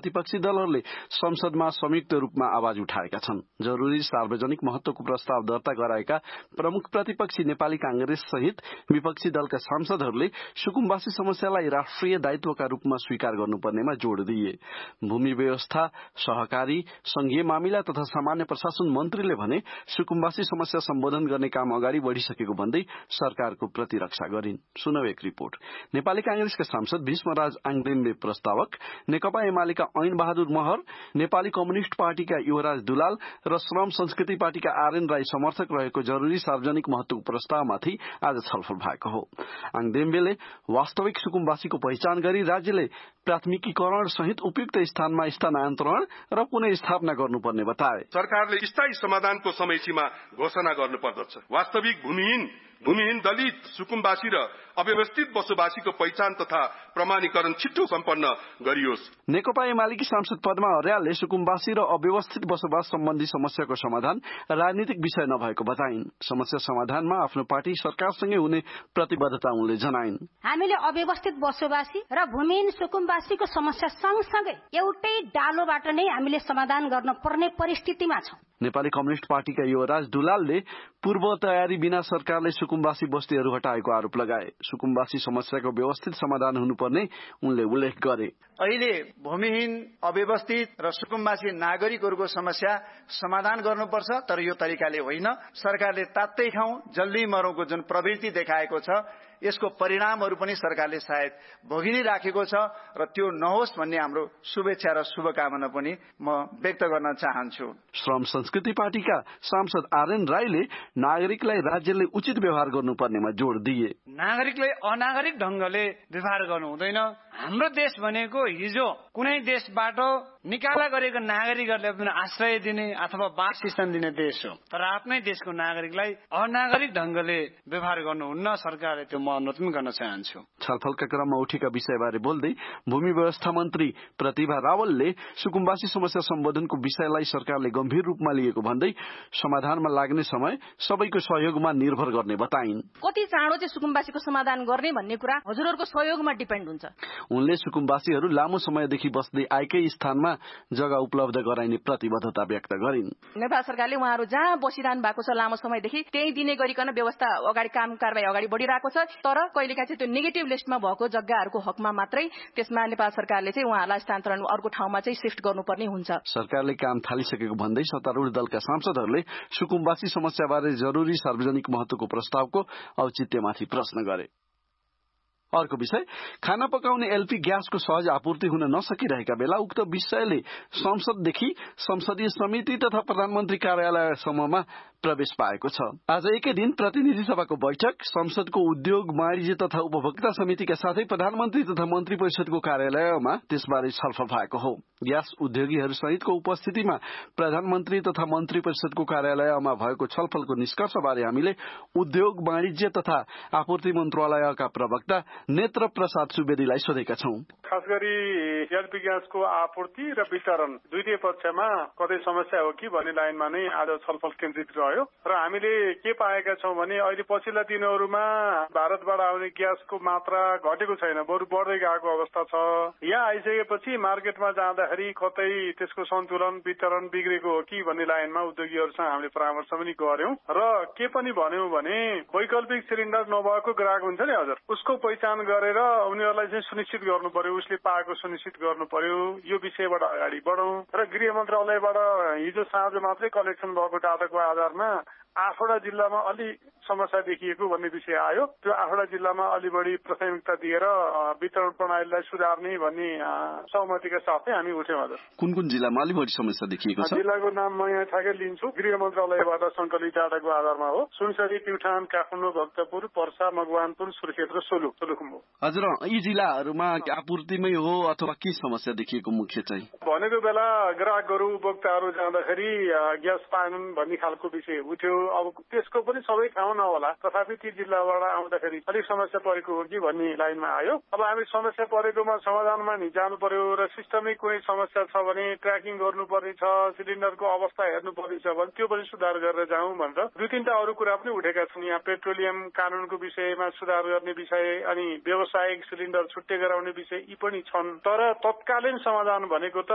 प्रतिपक्षी दलहरूले संसदमा संयुक्त रूपमा आवाज उठाएका छन्। जरूरी सार्वजनिक महत्वको प्रस्ताव दर्ता गराएका प्रमुख प्रतिपक्षी नेपाली कांग्रेस सहित विपक्षी दलका सांसदहरूले सुकुम्बासी समस्यालाई राष्ट्रिय दायित्वका रूपमा स्वीकार गर्नुपर्नेमा जोड़ दिए। भूमि व्यवस्था, सहकारी, संघीय मामिला तथा सामान्य प्रशासन मन्त्रीले भने सुकुम्बासी समस्या सम्बोधन गर्ने काम अगाडि बढ़िसकेको भन्दै सरकारको प्रतिरक्षा गरिन्। सुनौ एक रिपोर्ट। नेपाली कांग्रेसका सांसद भीष्मराज आङदेम्बे प्रस्तावक, नेकपा एमालेका ऐन बहादुर महर, नेपाली कम्युनिष्ट पार्टीका युवराज दुलाल र श्रम संस्कृति पार्टीका आरएन राई समर्थक रहेको जरूरी सार्वजनिक महत्वको प्रस्तावमाथि आज छलफल भएको हो। आङदेम्बेले वास्तविक सुकुम्बासीको पहिचान गरी राज्यले प्राथमिकीकरण सहित उपयुक्त स्थानमा स्थानान्तरण र पुनः स्थापना गर्नुपर्ने बताए। सरकारले स्थायी समाधानको समय सीमा घोषणा गर्नुपर्दछ। वास्तविक भूमिहीन दलित, सुकुम्बासी र अव्यवस्थित बसोबासीको पहिचान तथा प्रमाणीकरण छिट्टो सम्पन्न गरियोस्। नेकपा एमालेकी सांसद पद्मा अर्यालले सुकुम्बासी र अव्यवस्थित बसोबास सम्बन्धी समस्याको समाधान राजनीतिक विषय नभएको बताइन्। समस्या समाधानमा आफ्नो पार्टी सरकारसँगै हुने प्रतिबद्धता उनले जनाइन्। हामीले अव्यवस्थित बसोबासी र भूमिहीन सुकुम्बासीको समस्या सँगसँगै एउटै डालोबाट नै हामीले समाधान गर्न पर्ने परिस्थितिमा छौं। नेपाली कम्युनिष्ट पार्टीका युवराज दुलालले पूर्व तयारी बिना सरकारले सुकुम्बासी बस्तीहरू हटाएको आरोप लगाए। सुकुम्बासी समस्याको व्यवस्थित समाधान हुनुपर्ने उनले उल्लेख गरे। अहिले भूमिहीन, अव्यवस्थित र सुकुम्बासी नागरिकहरूको समस्या समाधान गर्नुपर्छ, तर यो तरिकाले होइन। सरकारले तात्तै खाउँ जल्दी मरौँको जुन प्रवृत्ति देखाएको छ, यसको परिणामहरू पनि सरकारले सायद भोगि नै राखेको छ र त्यो नहोस् भन्ने हाम्रो शुभेच्छा र शुभकामना पनि म व्यक्त गर्न चाहन्छु। श्रम संस्कृति पार्टीका सांसद आरएन राईले नागरिकलाई राज्यले उचित व्यवहार गर्नुपर्नेमा जोड़ दिए। नागरिकलाई अनागरिक ढंगले व्यवहार गर्नु हुँदैन। हाम्रो देश भनेको हिजो कुनै देशबाट निकाला गरेको नागरिकहरूले आश्रय दिने अथवा वासस्थान दिने देश हो, तर आफ्नै देशको नागरिकलाई अनागरिक ढंगले व्यवहार गर्नुहुन्न। सरकारले त्यो म अनुरोध गर्न चाहन्छु। छलफलका क्रममा उठेका विषयबारे बोल्दै भूमि व्यवस्था मन्त्री प्रतिभा रावलले सुकुम्बासी समस्या सम्बोधनको विषयलाई सरकारले गम्भीर रूपमा लिएको भन्दै समाधानमा लाग्ने समय सबैको सहयोगमा निर्भर गर्ने बताइन्। कति चाँडो चाहिँ सुकुम्बासीको समाधान गर्ने भन्ने कुरा हजुरहरूको सहयोगमा डिपेन्ड हुन्छ। उनले सुकुम्बासीहरू लामो समयदेखि बस्दै आएकै स्थानमा जग्गा उपलब्ध गराइने प्रतिबद्धता व्यक्त गरिन्। नेपाल सरकारले उहाँहरू जहाँ बसिरहनु भएको छ लामो समयदेखि त्यही दिने गरिकन व्यवस्था अगाडि काम कारबाही अगाडि बढ़िरहेको छ, तर कहिलेकाहीँ चाहिँ त्यो नेगेटिभ लिस्टमा भएको जग्गाहरूको हकमा मात्रै त्यसमा नेपाल सरकारले चाहिँ उहाँहरूलाई स्थानान्तरण अर्को ठाउँमा चाहिँ शिफ्ट गर्नुपर्ने हुन्छ। सरकारले काम थालिसकेको भन्दै सत्तारूढ दलका सांसदहरूले सुकुम्बासी समस्याबारे जरूरी सार्वजनिक महत्वको प्रस्तावको औचित्यमाथि प्रश्न गरे। अर्को विषय, खाना पकाउने एलपी ग्यासको सहज आपूर्ति हुन नसकिरहेका बेला उक्त विषयले संसददेखि संसदीय समिति तथा प्रधानमन्त्री कार्यालयसम्ममा प्रवेश पाएको छ। आज एकै दिन प्रतिनिधि सभाको बैठक, संसदको उद्योग, वाणिज्य तथा उपभोक्ता समितिका साथै प्रधानमन्त्री तथा मन्त्री परिषदको कार्यालयमा त्यसबारे छलफल भएको हो। ग्यास उद्योगीहरू सहितको उपस्थितिमा प्रधानमन्त्री तथा मन्त्री परिषदको कार्यालयमा भएको छलफलको निष्कर्षबारे हामीले उद्योग, वाणिज्य तथा आपूर्ति मन्त्रालयका प्रवक्ता नेत्र प्रसाद सुवेदीलाई सोधेका छौं। खास गरी एलपी ग्यासको आपूर्ति र वितरण दुईटै पक्षमा कतै समस्या हो कि भन्ने लाइनमा नै आज छलफल केन्द्रित रह्यो र हामीले के पाएका छौं भने अहिले पछिल्ला दिनहरूमा भारतबाट आउने ग्यासको मात्रा घटेको छैन, बरु बढ्दै गएको अवस्था छ। यहाँ आइसकेपछि मार्केटमा जाँदाखेरि कतै त्यसको सन्तुलन वितरण बिग्रेको हो कि भन्ने लाइनमा उद्योगीहरूसँग हामीले परामर्श पनि गर्यौं र के पनि भन्यौं भने वैकल्पिक सिलिन्डर नभएको ग्राहक हुन्छ नि हजुर, उसको पहिचान गरेर उनीहरूलाई चाहिँ सुनिश्चित गर्नु पर्यो, उसले पाएको सुनिश्चित गर्नु पर्यो। यो विषयबाट अगाडि बढौं र गृह मन्त्रालयबाट हिजो साँझ मात्रै कलेक्सन भएको डाटाको आधारमा 8वटा जिल्लामा अलि समस्या देखिएको भन्ने विषय आयो। त्यो 8वटा जिल्लामा अलि बढी प्राथमिकता दिएर वितरण प्रणालीलाई सुधार्ने भन्ने सहमतिका साथै हामी उठ्यौं। हजुर, कुन कुन जिल्लामा अलि बढी समस्या देखिएको छ? जिल्लाको नाम म यहाँ ठ्याक्कै लिन्छु, गृह मन्त्रालयबाट संकलित डाटाको आधारमा हो। सुनसरी, प्युठान, काठमाडौँ, भक्तपुर, पर्सा, मगवानपुर, सुर्खेत र सोलुखुम्बु। हजुर, यी जिल्लाहरूमा आपूर्तिमै हो अथवा के समस्या देखिएको मुख्य चाहिँ? भनेको बेला ग्राहकहरू उपभोक्ताहरू जाँदाखेरि ग्यास पाएनन् भन्ने खालको विषय उठ्यो। अब त्यसको पनि सबै ठाउँ नहोला, तथापि ती जिल्लाबाट आउँदाखेरि अलिक समस्या परेको हो कि भन्ने लाइनमा आयो। अब हामी समस्या परेकोमा समाधानमा नि जानु पर्यो र सिस्टमिक कुनै समस्या छ भने ट्र्याकिङ गर्नुपर्ने छ, सिलिन्डरको अवस्था हेर्नुपर्ने छ भने त्यो पनि सुधार गरेर जाउँ भनेर दुई तीनटा अरू कुरा पनि उठेका छन्। यहाँ पेट्रोलियम कानूनको विषयमा सुधार गर्ने विषय अनि व्यावसायिक सिलिन्डर छुट्टै गराउने विषय यी पनि छन्। तर तत्कालीन समाधान भनेको त